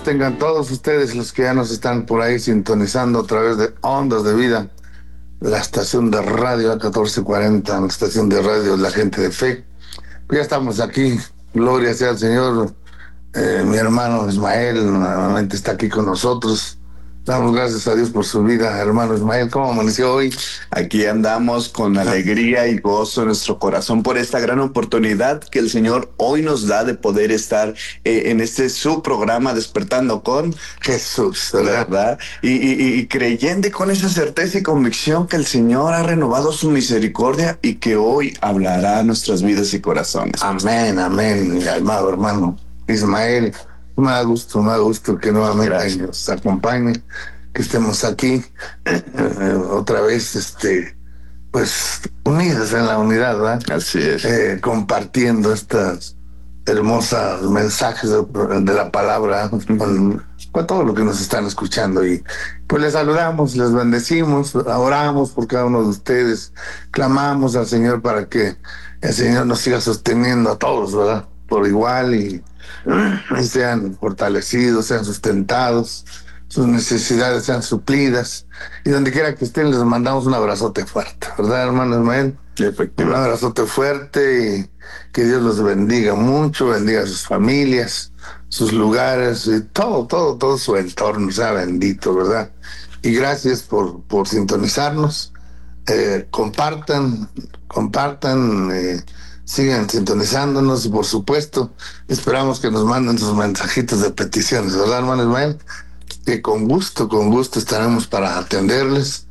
tengan todos ustedes los que ya nos están por ahí sintonizando a través de Ondas de Vida, la estación de radio A1440, la estación de radio La Gente de Fe. Ya estamos aquí, gloria sea al Señor. Mi hermano Ismael nuevamente está aquí con nosotros. Damos gracias a Dios por su vida, hermano Ismael. ¿Cómo amaneció hoy? Aquí andamos con alegría y gozo en nuestro corazón por esta gran oportunidad que el Señor hoy nos da de poder estar en este su programa Despertando con Jesús, ¿verdad? Y creyendo y con esa certeza y convicción que el Señor ha renovado su misericordia y que hoy hablará a nuestras vidas y corazones. Amén, amén, mi amado hermano Ismael. Me da gusto que nuevamente nos acompañe, que estemos aquí otra vez, pues unidos en la unidad, ¿verdad? Así es. Compartiendo estos hermosos mensajes de la palabra con todo lo que nos están escuchando. Y pues les saludamos, les bendecimos, oramos por cada uno de ustedes, clamamos al Señor para que el Señor nos siga sosteniendo a todos, ¿verdad? Por igual y sean fortalecidos, sean sustentados, sus necesidades sean suplidas, y donde quiera que estén les mandamos un abrazote fuerte, ¿verdad, hermano Ismael? Un abrazote fuerte y que Dios los bendiga mucho, bendiga a sus familias, sus lugares y todo su entorno sea bendito, ¿verdad? Y gracias por sintonizarnos. Compartan, sigan sintonizándonos y por supuesto esperamos que nos manden sus mensajitos de peticiones, ¿verdad, hermano Ismael? Que con gusto estaremos para atenderles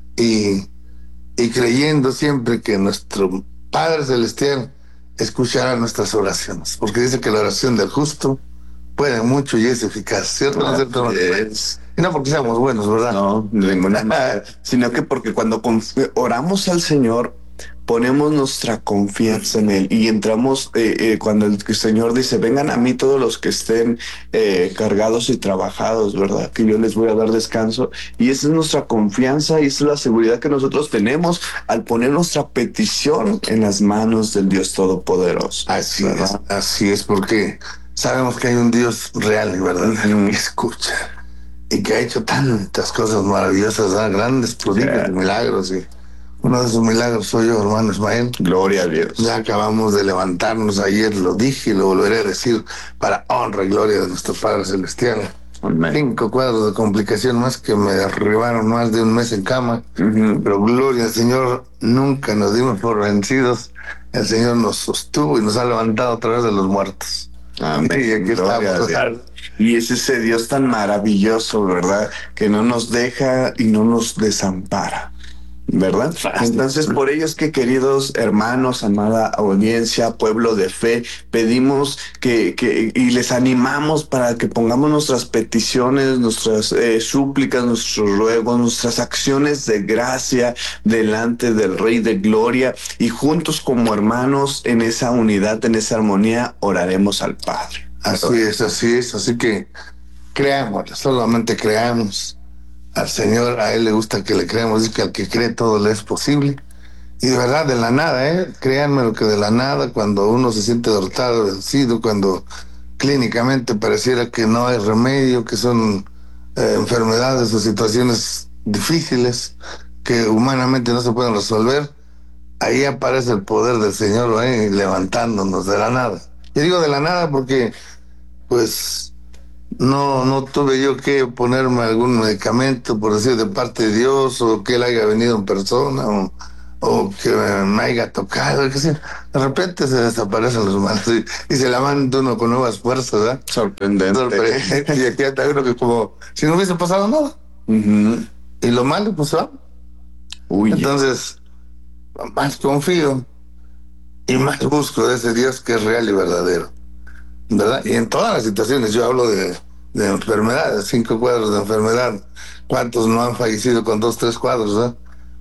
y creyendo siempre que nuestro Padre Celestial escuchará nuestras oraciones, porque dice que la oración del justo puede mucho y es eficaz, ¿cierto? ¿No es cierto? Y no porque seamos buenos, ¿verdad? No, de ninguna manera, sino que porque cuando oramos al Señor, ponemos nuestra confianza en Él y entramos cuando el Señor dice, vengan a mí todos los que estén cargados y trabajados, ¿verdad? Que yo les voy a dar descanso. Y esa es nuestra confianza y esa es la seguridad que nosotros tenemos al poner nuestra petición en las manos del Dios Todopoderoso. Así es, porque sabemos que hay un Dios real y verdadero que escucha y que ha hecho tantas cosas maravillosas, ¿verdad? Grandes prodigios, milagros, y uno de esos milagros soy yo, hermano Ismael. Gloria a Dios. Ya acabamos de levantarnos ayer, lo dije y lo volveré a decir, para honra y gloria de nuestro Padre Celestial. Amén. 5 cuadros de complicación más que me derribaron más de un mes en cama. Pero gloria al Señor, nunca nos dimos por vencidos. El Señor nos sostuvo y nos ha levantado a través de los muertos. Amén. Y aquí estamos. Y es ese Dios tan maravilloso, ¿verdad? Que no nos deja y no nos desampara, ¿verdad? Entonces, por ello es que, queridos hermanos, amada audiencia, pueblo de fe, pedimos y les animamos para que pongamos nuestras peticiones, nuestras súplicas, nuestros ruegos, nuestras acciones de gracia delante del Rey de Gloria, y juntos como hermanos en esa unidad, en esa armonía, oraremos al Padre. Así es. Así que creamos, solamente creamos al Señor. A Él le gusta que le creamos, dice que al que cree todo le es posible. Y de verdad, de la nada, créanme lo que de la nada, cuando uno se siente derrotado, vencido, cuando clínicamente pareciera que no hay remedio, que son enfermedades o situaciones difíciles que humanamente no se pueden resolver, ahí aparece el poder del Señor, levantándonos de la nada. Yo digo de la nada porque pues no tuve yo que ponerme algún medicamento, por decir, de parte de Dios, o que Él haya venido en persona, o que me haya tocado, que sea. De repente se desaparecen los malos y se levanta uno con nuevas fuerzas, ¿verdad? Sorprendente. Y aquí está uno que como si no hubiese pasado nada. Y lo malo, pues va. Entonces, más confío y más busco de ese Dios que es real y verdadero, ¿verdad? Y en todas las situaciones, yo hablo de enfermedades, 5 cuadros de enfermedad. ¿Cuántos no han fallecido con 2, 3 cuadros, ¿verdad?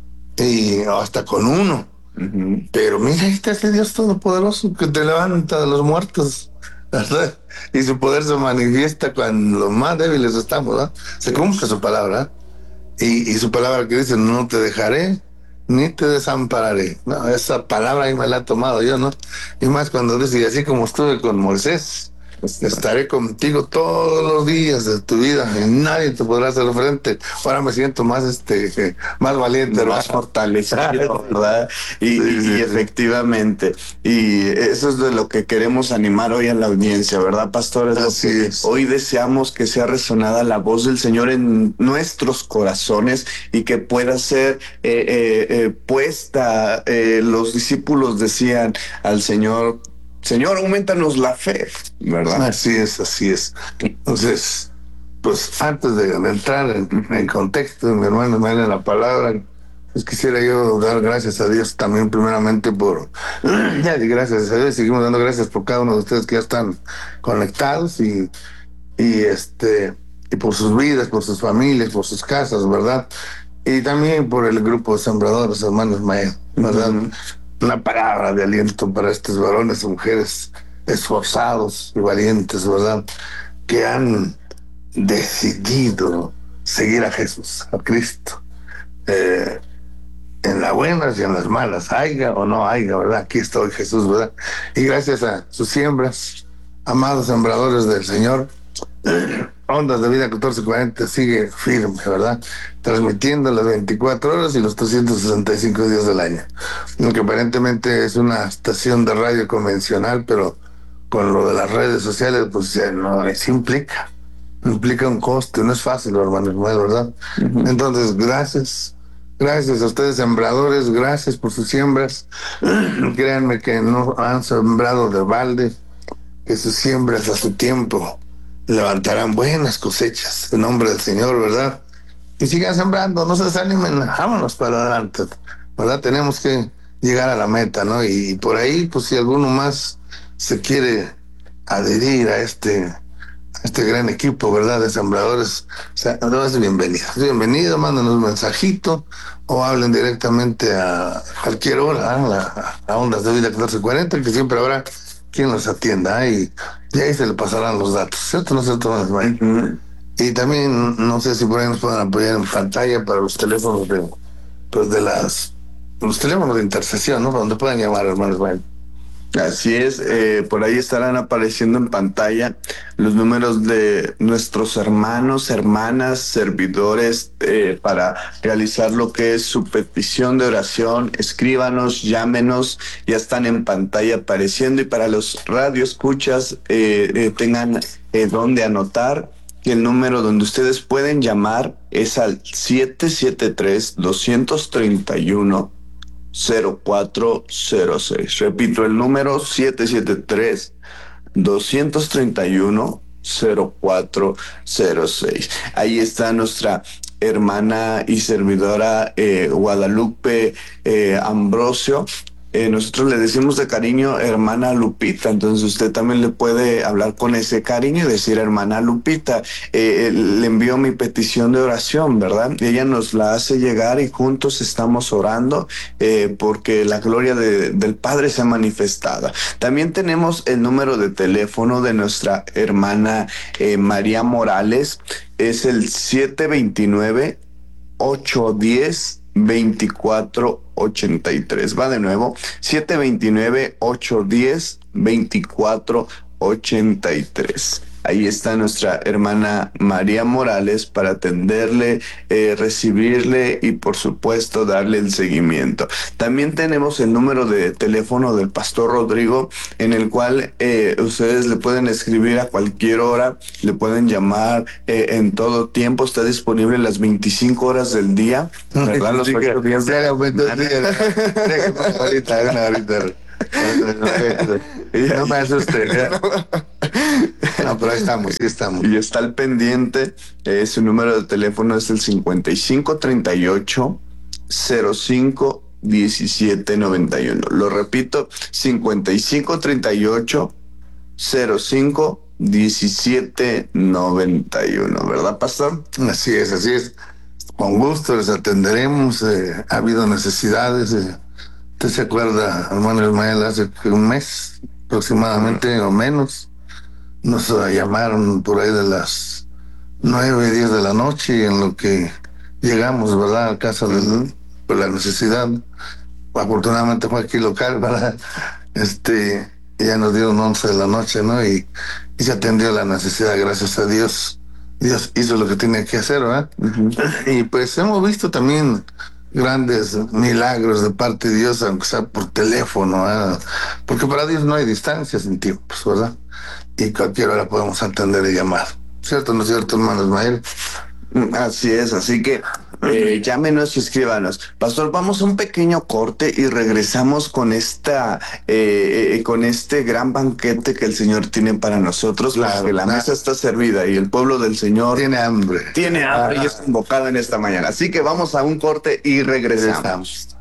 Y hasta con 1. Pero mira, ahí está ese Dios todopoderoso que te levanta de los muertos, ¿verdad? Y su poder se manifiesta cuando los más débiles estamos, ¿verdad? Se cumple su palabra, y su palabra que dice, no te dejaré ni te desampararé. Esa palabra ahí me la he tomado yo, ¿no? Y más cuando dice, y así como estuve con Moisés, estaré contigo todos los días de tu vida y nadie te podrá hacer frente. Ahora me siento más, más valiente, más fortalecido, ¿verdad? Y efectivamente, y eso es de lo que queremos animar hoy a la audiencia, ¿verdad, pastor? Es Así lo que es. hoy deseamos, que sea resonada la voz del Señor en nuestros corazones y que pueda ser puesta. Los discípulos decían al Señor, Señor, aumentanos la fe, ¿verdad? Así es, así es. Entonces, pues antes de entrar en contexto, mi hermano, en la palabra, pues quisiera yo dar gracias a Dios también primeramente por, ya di gracias a Dios, seguimos dando gracias por cada uno de ustedes que ya están conectados y y por sus vidas, por sus familias, por sus casas, ¿verdad? Y también por el grupo de sembradores, hermanos Maya, ¿verdad? Una palabra de aliento para estos varones y mujeres esforzados y valientes, ¿verdad? Que han decidido seguir a Jesús, a Cristo, en las buenas y en las malas, haya o no haya, ¿verdad? Aquí estoy, Jesús, ¿verdad? Y gracias a sus siembras, amados sembradores del Señor, Ondas de Vida 1440 sigue firme, ¿verdad? Transmitiendo las 24 horas y los 365 días del año. Aunque aparentemente es una estación de radio convencional, pero con lo de las redes sociales, pues ya no, eso implica un coste, no es fácil, hermano, ¿verdad? Entonces, gracias a ustedes sembradores, gracias por sus siembras. Créanme que no han sembrado de balde, que sus siembras a su tiempo levantarán buenas cosechas en nombre del Señor, ¿verdad? Y sigan sembrando, no se desanimen, vámonos para adelante, ¿verdad? Tenemos que llegar a la meta, ¿no? Y por ahí, pues si alguno más se quiere adherir a este gran equipo, ¿verdad? De sembradores, o sea, no es bienvenido, mándanos un mensajito o hablen directamente a cualquier hora, a Ondas de Vida 1440, que siempre habrá quien los atienda, y ahí se le pasarán los datos, ¿cierto? No sé, Tomás, y también, no sé si por ahí nos pueden apoyar en pantalla para los teléfonos pues los teléfonos de intercesión, ¿no? Donde puedan llamar, hermanos, Así es, por ahí estarán apareciendo en pantalla los números de nuestros hermanos, hermanas, servidores, para realizar lo que es su petición de oración. Escríbanos, llámenos, ya están en pantalla apareciendo, y para los radioescuchas tengan donde anotar que el número donde ustedes pueden llamar es al 773-231. 0406. Repito, el número 773-231-0406. Ahí está nuestra hermana y servidora Guadalupe Ambrosio. Nosotros le decimos de cariño hermana Lupita, entonces usted también le puede hablar con ese cariño y decir hermana Lupita, le envío mi petición de oración, ¿verdad? Y ella nos la hace llegar y juntos estamos orando porque la gloria del Padre sea manifestada. También tenemos el número de teléfono de nuestra hermana María Morales, es el 729-810-2483. Va de nuevo, 729-810-2483. Ahí está nuestra hermana María Morales para atenderle, recibirle y por supuesto darle el seguimiento. También tenemos el número de teléfono del pastor Rodrigo, en el cual ustedes le pueden escribir a cualquier hora, le pueden llamar en todo tiempo, está disponible las 25 horas del día, ¿verdad? Los 8 días de la no me asuste. No, pero ahí estamos, sí estamos. Y está al pendiente. Su número de teléfono es el 5538 05 1791. Lo repito, 5538 05 1791, ¿verdad, pastor? Así es, así es. Con gusto les atenderemos. Ha habido necesidades. ¿Usted se acuerda, hermano Ismael, hace un mes aproximadamente o menos? Nos llamaron por ahí de las 9, 10 de la noche, y en lo que llegamos, ¿verdad?, a casa por la necesidad. Afortunadamente fue aquí local, ¿verdad? Ya nos dieron 11 de la noche, ¿no? Y y se atendió la necesidad, gracias a Dios. Dios hizo lo que tenía que hacer, ¿verdad? Y pues hemos visto también grandes milagros de parte de Dios, aunque sea por teléfono, ¿verdad? Porque para Dios no hay distancias ni tiempos, ¿verdad? Y cualquier hora podemos atender y llamar. ¿Cierto o no es cierto, hermano Ismael? Así es, así que llámenos y escríbanos. Pastor, vamos a un pequeño corte y regresamos con este gran banquete que el Señor tiene para nosotros, Claro, porque la mesa está servida y el pueblo del Señor tiene hambre. tiene hambre y es convocado en esta mañana. Así que vamos a un corte y regresamos.